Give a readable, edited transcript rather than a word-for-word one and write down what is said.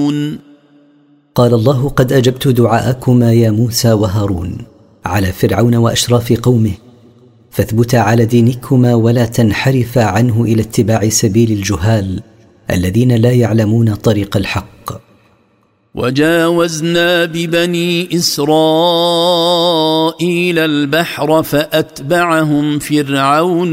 تعملون. قال الله: قد أجبت دعاءكما يا موسى وهارون على فرعون وأشراف قومه، فاثبتا على دينكما ولا تنحرفا عنه إلى اتباع سبيل الجهال الذين لا يعلمون طريق الحق. وجاوزنا ببني إسرائيل البحر فأتبعهم فرعون